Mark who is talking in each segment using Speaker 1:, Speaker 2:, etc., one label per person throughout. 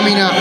Speaker 1: Domina.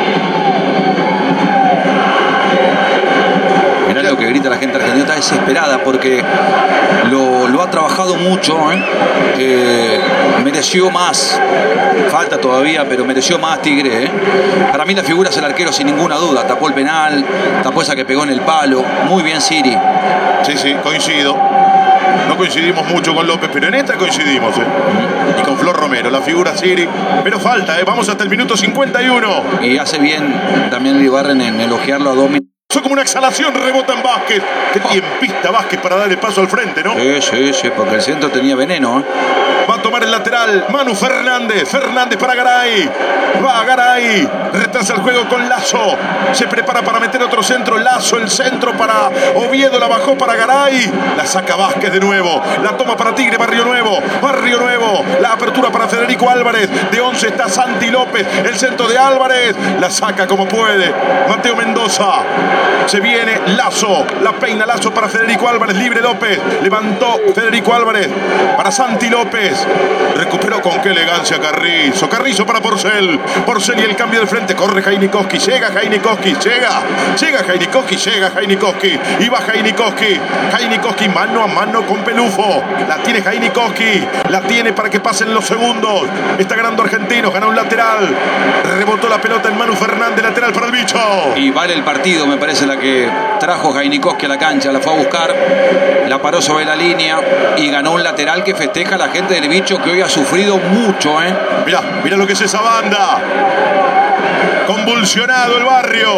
Speaker 2: Mirá lo que grita la gente argentina, está desesperada porque lo ha trabajado mucho, mereció más, falta todavía, pero mereció más Tigre. Para mí la figura es el arquero sin ninguna duda, tapó el penal, tapó esa que pegó en el palo, muy bien Siri.
Speaker 3: Sí, coincido. No coincidimos mucho con López, pero en esta coincidimos, Y con Flor Romero, la figura Siri. Pero falta, vamos hasta el minuto 51.
Speaker 2: Y hace bien también Iribarren en elogiarlo a Domina.
Speaker 3: Fue como una exhalación, rebota en Vázquez. Qué tiempista Vázquez para dar el paso al frente, ¿no?
Speaker 2: Sí, porque el centro tenía veneno,
Speaker 3: Va a tomar el lateral Manu Fernández. Fernández para Garay. Va Garay. Retrasa el juego con Lazo. Se prepara para meter otro centro. Lazo, el centro para Oviedo. La bajó para Garay. La saca Vázquez de nuevo. La toma para Tigre. Barrio Nuevo. Barrio Nuevo. La apertura para Federico Álvarez. De 11 está Santi López. El centro de Álvarez. La saca como puede Mateo Mendoza. Se viene Lazo. La peina Lazo para Federico Álvarez. Libre López. Levantó Federico Álvarez para Santi López. Recuperó con qué elegancia Carrizo. Carrizo para Porcel. Porcel y el cambio de frente. Corre Jainikowski. Llega Jainikowski. Llega Jainikowski. Llega Jainikowski. Y va Jainikowski. Jainikowski mano a mano con Pelufo. La tiene Jainikowski. La tiene para que pasen los segundos. Está ganando Argentinos. Gana un lateral. Rebotó la pelota en Manu Fernández. Lateral para el bicho.
Speaker 2: Y vale el partido, me parece, la que trajo Jainikowski a la cancha. La fue a buscar. La paró sobre la línea. Y ganó un lateral que festeja a la gente del bicho, que hoy ha sufrido mucho,
Speaker 3: Mirá lo que es esa banda. Convulsionado el barrio.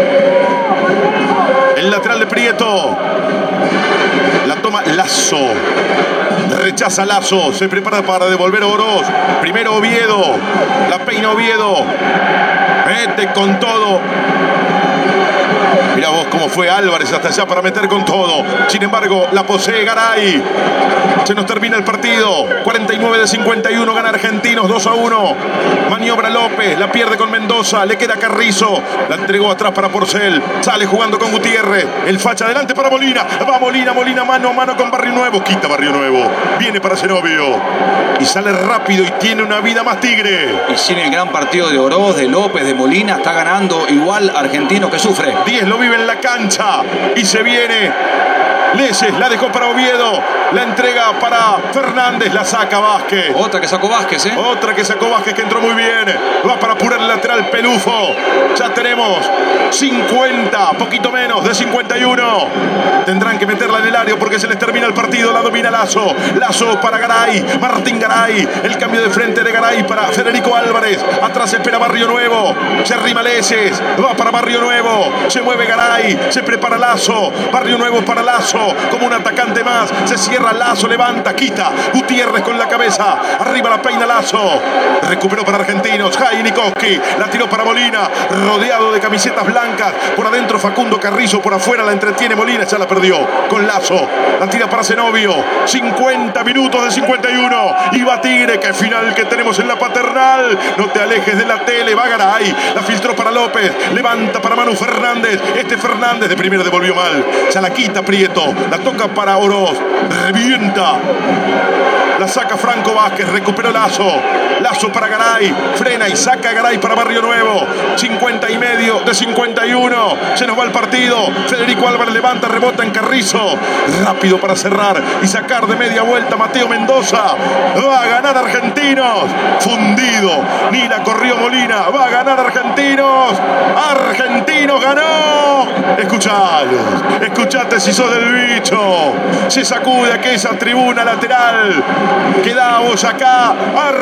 Speaker 3: El lateral de Prieto. La toma Lazo. Rechaza Lazo. Se prepara para devolver a Oroz. Primero Oviedo. La peina Oviedo. Mete con todo. Mirá vos cómo fue Álvarez hasta allá para meter con todo. Sin embargo, la posee Garay. Se nos termina el partido. 49 de 51. Gana Argentinos 2-1. Maniobra López. La pierde con Mendoza. Le queda Carrizo. La entregó atrás para Porcel. Sale jugando con Gutiérrez. El facha adelante para Molina. Va Molina mano a mano con Barrio Nuevo. Quita Barrio Nuevo. Viene para Zenobio. Y sale rápido y tiene una vida más Tigre.
Speaker 2: Y sin el gran partido de Oroz, de López, de Molina, está ganando igual Argentino, que sufre.
Speaker 3: 10 lo vive en la cancha. Y se viene Leses, la dejó para Oviedo. La entrega para Fernández. La saca Vázquez.
Speaker 2: Otra que sacó Vázquez,
Speaker 3: Otra que sacó Vázquez, que entró muy bien. Va para apurar el lateral Pelufo. Ya tenemos 50, poquito menos de 51. Tendrán que meterla en el área porque se les termina el partido. La domina Lazo. Lazo para Garay. Martín Garay. El cambio de frente de Garay para Federico Álvarez. Atrás espera Barrio Nuevo. Se arrima Leses. Va para Barrio Nuevo. Se mueve Garay. Se prepara Lazo. Barrio Nuevo para Lazo. Como un atacante más. Se cierra Lazo. Levanta. Quita. Gutiérrez con la cabeza. Arriba la peina Lazo. Recuperó para Argentinos. Jainikowski. La tiró para Molina. Rodeado de camisetas blancas. Por adentro Facundo Carrizo. Por afuera la entretiene Molina. Ya la perdió con Lazo. La tira para Zenobio. 50 minutos de 51. Y va Tigre. Qué final que tenemos en la Paternal. No te alejes de la tele. Va Garay. La filtró para López. Levanta para Manu Fernández. Fernández de primera devolvió mal. Ya la quita Prieto. La toca para Oroz. Revienta. La saca Franco Vázquez. Recuperó Lazo. Lazo para Garay. Frena y saca a Garay para Barrio Nuevo. 50 y medio de 51. Se nos va el partido. Federico Álvarez levanta, rebota en Carrizo. Rápido para cerrar y sacar de media vuelta Mateo Mendoza. Va a ganar Argentinos. Fundido. Ni la corrió Molina. Va a ganar Argentinos. Argentinos ganó. Escuchalos. Escuchate si sos del bicho. Se sacude aquella tribuna lateral. Quedamos acá.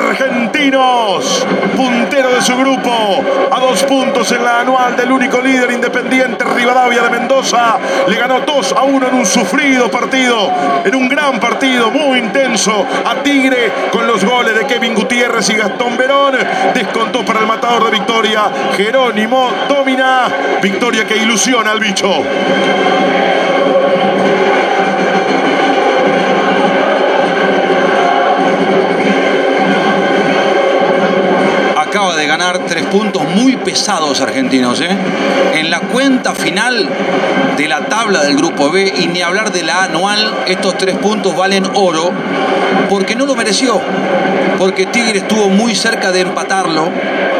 Speaker 3: Argentinos. Puntero de su grupo. A 2 puntos en la anual del único líder Independiente Rivadavia de Mendoza. Le ganó 2-1 en un sufrido partido. En un gran partido muy intenso a Tigre con los goles de Kevin Gutiérrez y Gastón Verón. Descontó para el matador de Victoria Jerónimo Domina. Victoria que ilusiona al bicho.
Speaker 2: Acaba de ganar 3 puntos muy pesados Argentinos, en la cuenta final de la tabla del grupo B, y ni hablar de la anual. Estos 3 puntos valen oro porque no lo mereció, porque Tigre estuvo muy cerca de empatarlo.